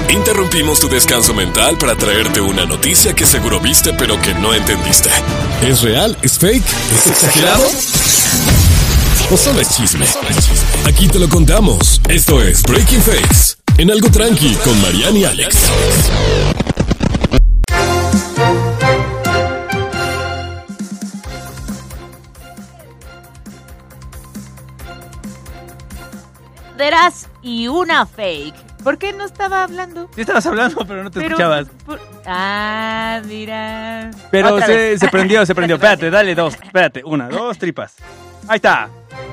Interrumpimos tu descanso mental para traerte una noticia que seguro viste pero que no entendiste. ¿Es real? ¿Es fake? ¿Es exagerado? ¿O solo es chisme? Aquí te lo contamos. Esto es Breaking Fakes, en Algo Tranqui con Mariana y Alex. Y una fake. ¿Por qué no estaba hablando? Sí estabas hablando, pero no te escuchabas. Mira. Pero se prendió. Espérate, dale dos. Espérate, 1, 2, tripas. Ahí está.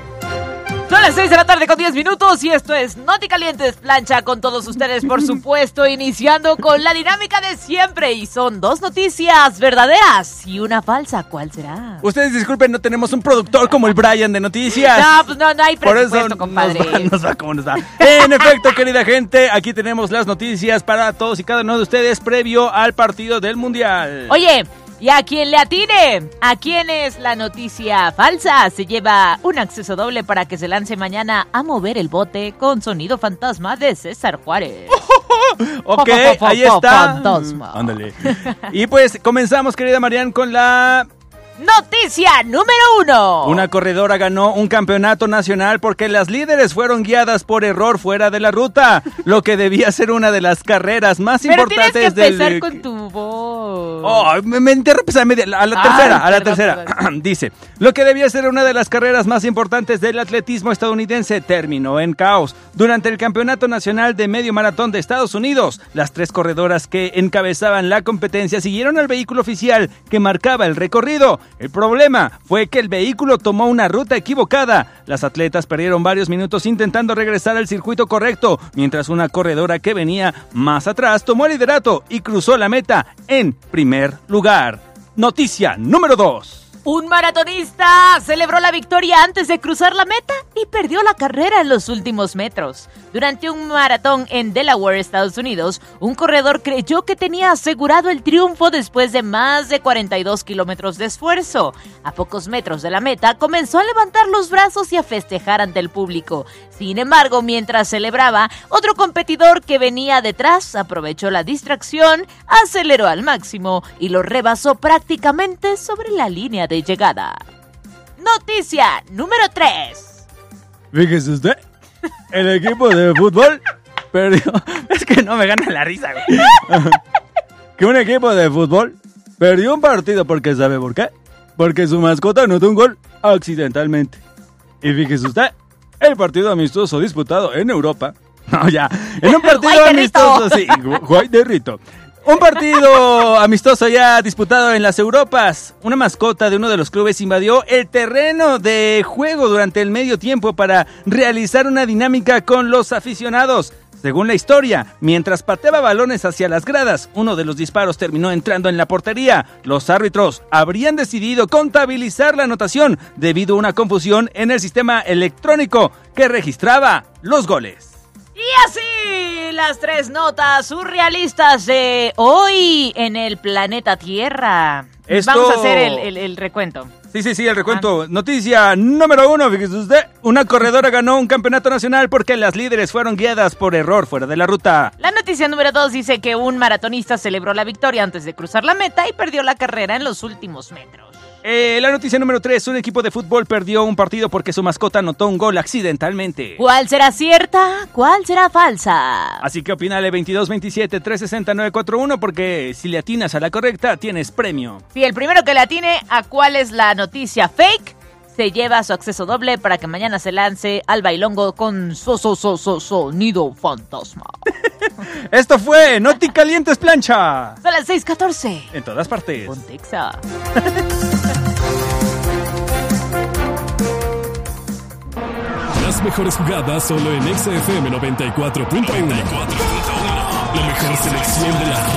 Son las 6 de la tarde con 10 minutos y esto es Noti Calientes Plancha con todos ustedes, por supuesto, iniciando con la dinámica de siempre. Y son 2 noticias verdaderas y una falsa. ¿Cuál será? Ustedes disculpen, no tenemos un productor como el Brian de noticias. No, pues no hay presupuesto, por eso compadre. Nos va como nos da. En efecto, querida gente, aquí tenemos las noticias para todos y cada uno de ustedes previo al partido del Mundial. Oye, y a quien le atine, ¿a quién es la noticia falsa? Se lleva un acceso doble para que se lance mañana a mover el bote con sonido fantasma de César Juárez. Ok, ahí está. Fantasma. Ándale. Y pues comenzamos, querida Marian, con la... Noticia número 1. Una corredora ganó un campeonato nacional porque las líderes fueron guiadas por error fuera de la ruta, lo que debía ser una de las carreras más importantes del... Pero tienes que empezar con tu voz. Oh, me interrumpes a la tercera. Perdón. Dice, lo que debía ser una de las carreras más importantes del atletismo estadounidense terminó en caos. Durante el campeonato nacional de medio maratón de Estados Unidos, las 3 corredoras que encabezaban la competencia siguieron al vehículo oficial que marcaba el recorrido. El problema fue que el vehículo tomó una ruta equivocada. Las atletas perdieron varios minutos intentando regresar al circuito correcto, mientras una corredora que venía más atrás tomó el liderato y cruzó la meta en primer lugar. Noticia número 2. Un maratonista celebró la victoria antes de cruzar la meta y perdió la carrera en los últimos metros. Durante un maratón en Delaware, Estados Unidos, un corredor creyó que tenía asegurado el triunfo después de más de 42 kilómetros de esfuerzo. A pocos metros de la meta, comenzó a levantar los brazos y a festejar ante el público. Sin embargo, mientras celebraba, otro competidor que venía detrás aprovechó la distracción, aceleró al máximo y lo rebasó prácticamente sobre la línea de llegada. Noticia número 3. Fíjese usted, el equipo de fútbol perdió... Es que no me gana la risa, güey. Que un equipo de fútbol perdió un partido porque ¿sabe por qué? Porque su mascota anotó un gol accidentalmente. Y fíjese usted, el partido amistoso disputado en Europa... No, ya. En un partido amistoso, sí, Guay de Rito. Un partido amistoso ya disputado en las Europas. Una mascota de uno de los clubes invadió el terreno de juego durante el medio tiempo para realizar una dinámica con los aficionados. Según la historia, mientras pateaba balones hacia las gradas, uno de los disparos terminó entrando en la portería. Los árbitros habrían decidido contabilizar la anotación debido a una confusión en el sistema electrónico que registraba los goles. Y así, las 3 notas surrealistas de hoy en el planeta Tierra. Vamos a hacer el recuento. Sí, el recuento. Noticia número 1, fíjese usted. Una corredora ganó un campeonato nacional porque las líderes fueron guiadas por error fuera de la ruta. La noticia número 2 dice que un maratonista celebró la victoria antes de cruzar la meta y perdió la carrera en los últimos metros. La noticia número 3, un equipo de fútbol perdió un partido porque su mascota anotó un gol accidentalmente. ¿Cuál será cierta? ¿Cuál será falsa? Así que opínale 2227-360-941 porque si le atinas a la correcta, tienes premio. Si el primero que le atine a cuál es la noticia fake, se lleva su acceso doble para que mañana se lance al bailongo con sonido fantasma. Esto fue Noti Calientes Plancha. Son las 6:14. En todas partes. Pontexa. Las mejores jugadas solo en XFM 94.1. La mejor selección de la